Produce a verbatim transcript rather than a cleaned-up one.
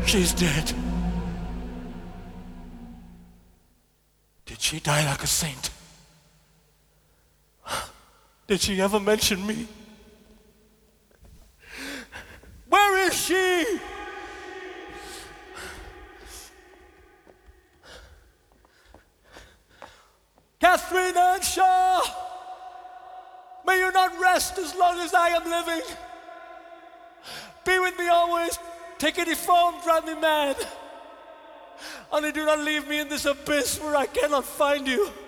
She's dead. Did she die like a saint? Did she ever mention me? Where is she? Catherine Earnshaw, may you not rest as long as I am living. Be with me always. Take any form, drive me mad. Only do not leave me in this abyss where I cannot find you.